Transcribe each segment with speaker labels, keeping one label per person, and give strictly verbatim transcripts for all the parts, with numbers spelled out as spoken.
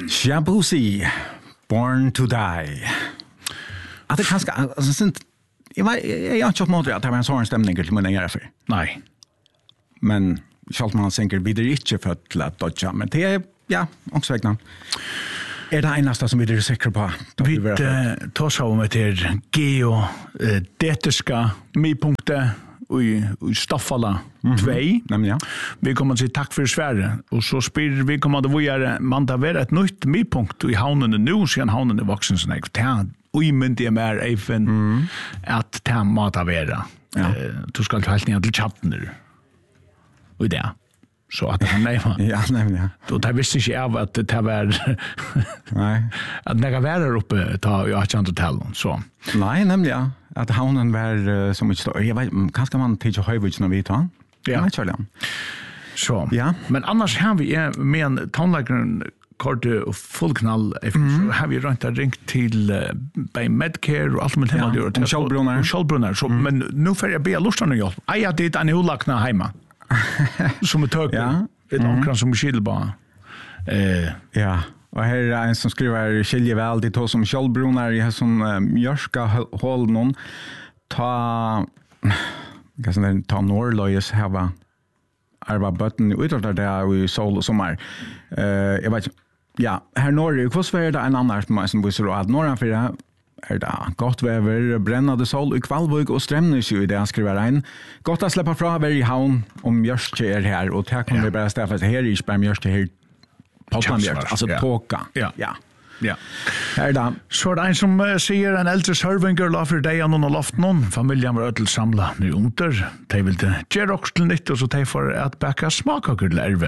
Speaker 1: Shabuzi, Born to Die. Att det kanske alltså sent jag var jag har inte mot att det var en sån stämning till min egen för.
Speaker 2: Nej.
Speaker 1: Men skall man tänker vidare inte för att låta dodja men det är ja, också vägna. Är det enaste som vi är säkra på?
Speaker 2: Vi tar så om det geo detiska mipunkter i Staffala två.
Speaker 1: Nämligen ja.
Speaker 2: Vi kommer att säga tack för Sverige och så spyr vi kommer att vara man tar vara ett nytt mipunkt i havnen nu sen havnen är vuxen så näkt. Och i men det är även mm. att ta mat av era. Ja. Du ska helt ner till chatten nu. Och det. Så att han nej va.
Speaker 1: Ja, nämligen ja.
Speaker 2: Då där visste jag av att det var
Speaker 1: nej.
Speaker 2: Att när jag var där uppe ta jag har inte tala så.
Speaker 1: Nej, nämligen att havnen var så mycket större. Jag vet kanske man till höjvich när vi tar.
Speaker 2: Ja,
Speaker 1: ja.
Speaker 2: Så.
Speaker 1: Ja.
Speaker 2: Men annars har vi med en tonläkaren kort och fullknall mm. har vi runt att ringt till uh, by Medcare och allt med hemma
Speaker 1: ja,
Speaker 2: gör
Speaker 1: till Kjellbrunnar.
Speaker 2: Kjellbrunnar så mm. men nu får jag be lustan och hjälp. Aj att det är en hulakna hemma. Som är tök.
Speaker 1: Ja.
Speaker 2: Ett mm. omkring som skil bara. Eh
Speaker 1: ja. Och här är en som skriver skilje väl det to som Kjellbrunnar i som uh, mjörska håll någon ta kanske den ta Norrlöjes här var arva button utöver där i sol och sommar. Eh jag vet ja, här norr hur var det en annan som vi så att norra för det är det gott väder, brännande sol i Kvalvik och Strömnäs ju det skriver en. Gott att släppa fra över i havn om mjörske är här och här kommer vi bara stäffa här i spär mjörske här Potlanbjörk, alltså tåka.
Speaker 2: Ja.
Speaker 1: Ja.
Speaker 2: Ja.
Speaker 1: Här då.
Speaker 2: Så är det en som uh, säger en äldre servinger la för dig någon och loft någon. Familjen var ödel samla nu under. De vill det ger också till nytt och så de får att bäcka smakkaker till ärve.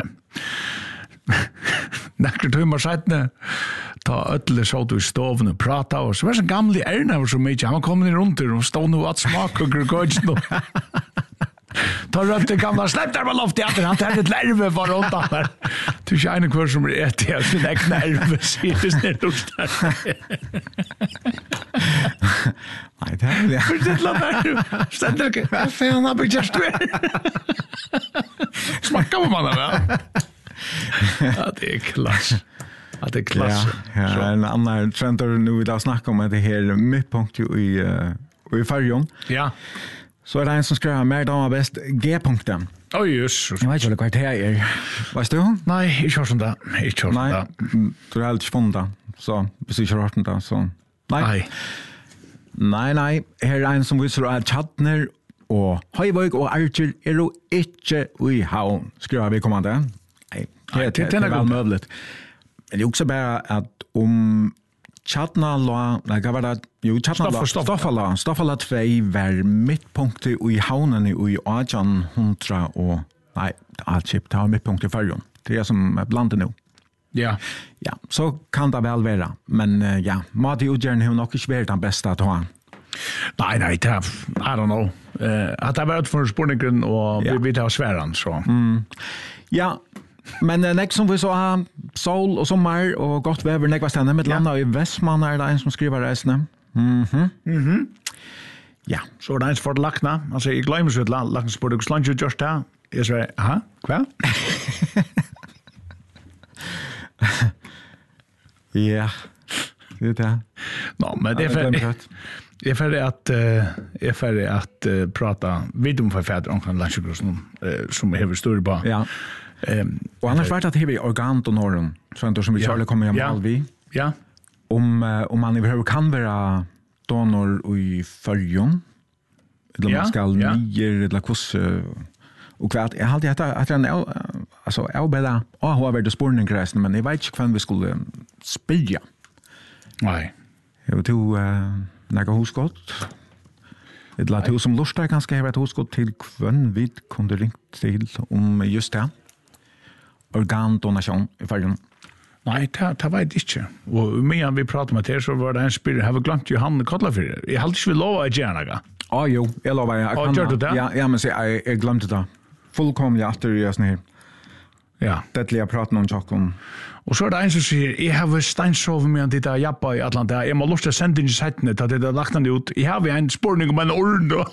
Speaker 2: Näkter timmar sedan ta ödel så ut i stoven och prata och så var det en gammal ärna var så mycket. Han kom ner runt och stod nu att smakkaker gott nu. Ta rött det gamla släpp där var loft i att han tar ett lärve var runt där. Du skiner kvar som är ett jag sin egen nerv ser det snett ut där.
Speaker 1: Nej det är det.
Speaker 2: För det låter ständigt. Vad fan har vi just det? Smakar man det? Ja, det är klass. Ja, det är klass.
Speaker 1: Ja, ja en annan trend nu idag snackar om det här mittpunkt i i färjan.
Speaker 2: Ja.
Speaker 1: Så är det en som skriver mer damer bäst G-punkten.
Speaker 2: Oj, just.
Speaker 1: Jag vet inte vad det här är. Vet du?
Speaker 2: Nej, jag kör sånt där. Jag kör sånt där.
Speaker 1: Du har alltid funnit det. Så, hvis du ikke har hørt det, så... Nei.
Speaker 2: Nej.
Speaker 1: Nei, nei. Her er en som viser at Tjadner og Høyvøk og Archer er jo ikke i havn. Skriver vi kommande. Nei, det er vel møvlet. Men det er også bare at om Tjadna la... Nei, hva var det? Jo, Tjadna la... Stoffala. Stoffala två var mittpunktet i havnen i atten hundra og... Nei, Alchip, det var mittpunktet i färgen. Det er som blandet nu.
Speaker 2: Ja.
Speaker 1: Ja, så kan det väl vara. Men uh, ja, mat i utgärden har nog inte varit den bästa att ha.
Speaker 2: Nej, nej, det är, I don't know. Uh, att det har varit för spårningen och ja. vi, vi tar sväran så.
Speaker 1: Mm. Ja, men uh, nästa som vi så har sol och sommar och gott väder nästa stände med landa ja. I Västman är det en som skriver resten. Mhm.
Speaker 2: Mhm.
Speaker 1: Ja,
Speaker 2: så är det ens för att lackna. Alltså, jag glömmer så att lackna spårning slange just här. Jag säger, aha, kvar?
Speaker 1: Ja, det är det.
Speaker 2: No, men det är för det är för att är för att uh, prata vid om förfäder om kan lunchgrossen uh, som är stor på.
Speaker 1: Ja. Um, och annars vart att det är organ och norren så inte som vi skulle komma hem all vi.
Speaker 2: Ja.
Speaker 1: Om uh, om man över kan vara donor i förjon. Eller man ska nier eller kurs och kvart jag hade att att han alltså är bättre och har varit spårning gräsen men jag vet inte kvän vi skulle spilla.
Speaker 2: Nej.
Speaker 1: Jag vet du några husskott. Det lät ju som lustar ganska ha ett husskott till kvän vi kunde ringt till om just det. Organdonation i färgen.
Speaker 2: Nej, det det vet inte. Och medan vi pratar med det så var det en spel har vi glömt ju han kallar för det. Jag hade inte vill lova att gärna.
Speaker 1: Ja, oh, jo, jag lovar jag kan.
Speaker 2: Oh,
Speaker 1: ja, ja, men så jag jag glömde det. Fullkomligt efter i sån här.
Speaker 2: Ja.
Speaker 1: Det jag pratar om Jakob.
Speaker 2: Och så är det en som säger, jag har steinsov med en titta jabba i Atlanta. Jag må lusta senda in i settene, att det är lagt han ut. Jag har en spårning om en ord då.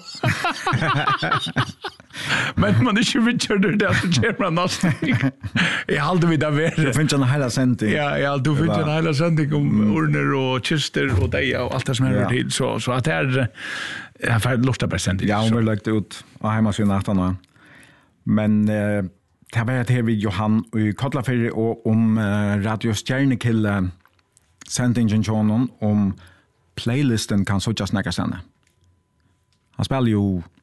Speaker 2: Men man är inte vitcher det, så känner man nästan. Jag har aldrig vid det värre.
Speaker 1: Jag finns en hela sändning.
Speaker 2: Ja, ja, du finns en hela sändning om ordner och kister och deja och allt det som är tid. Så, så att det är, jag har lusta på sändning.
Speaker 1: Ja, hon har lagt ut av hemmasyn aftan. Men eh, det har varit här vid Johan i Kotlaferi och om uh, Radio Stjärnekille sändningen Johanon om playlisten kan så just snacka sen. Han spelar ju